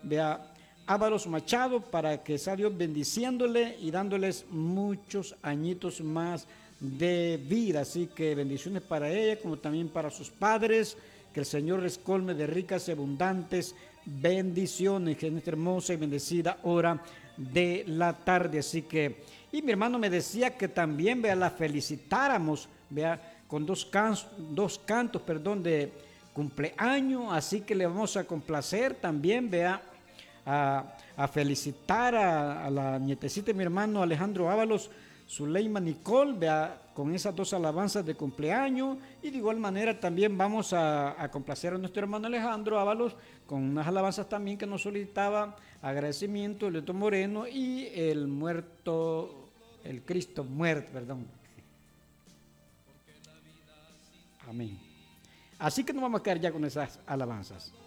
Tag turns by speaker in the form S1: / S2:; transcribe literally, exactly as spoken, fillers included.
S1: vea, Ábalos Machado, para que sea Dios bendiciéndole y dándoles muchos añitos más de vida. Así que bendiciones para ella, como también para sus padres. Que el Señor les colme de ricas y abundantes bendiciones en esta hermosa y bendecida hora de la tarde. Así que, y mi hermano me decía que también, vea, la felicitáramos, vea, con dos, can, dos cantos, perdón, de cumpleaños. Así que le vamos a complacer también, vea, a, a felicitar a, a la nietecita de mi hermano Alejandro Ábalos, Zuleima Nicole, vea, con esas dos alabanzas de cumpleaños. Y de igual manera también vamos a, a complacer a nuestro hermano Alejandro Ábalos con unas alabanzas también que nos solicitaba agradecimiento el Leto Moreno y el muerto, el Cristo muerto, perdón. Amén. Así que nos vamos a quedar ya con esas alabanzas.